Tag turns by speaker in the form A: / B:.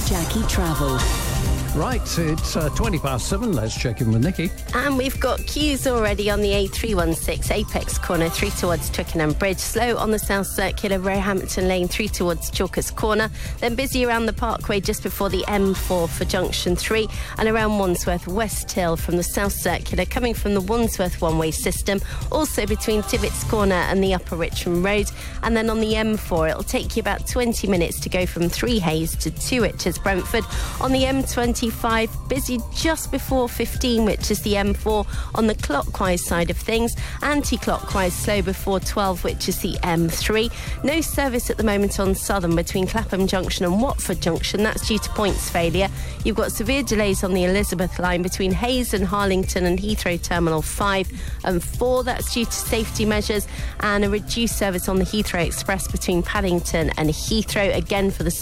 A: Jackie Travel.
B: Right, it's 7:20. Let's check in with Nikki.
C: And we've got queues already on the A316 Apex corner, 3 towards Twickenham Bridge. Slow on the South Circular, Roehampton Lane, 3 towards Chalkers Corner. Then busy around the Parkway just before the M4 for Junction 3. And around Wandsworth West Hill from the South Circular, coming from the Wandsworth one-way system. Also between Tibbets Corner and the Upper Richmond Road. And then on the M4, it'll take you about 20 minutes to go from 3 Hayes to 2 Itches Brentford. On the M25, busy just before 15, which is the M4 on the clockwise side of things. Anti-clockwise slow before 12, which is the M3. No service at the moment on Southern between Clapham Junction and Watford Junction. That's due to points failure. You've got severe delays on the Elizabeth line between Hayes and Harlington and Heathrow Terminal 5 and 4. That's due to safety measures, and a reduced service on the Heathrow Express between Paddington and Heathrow, again for the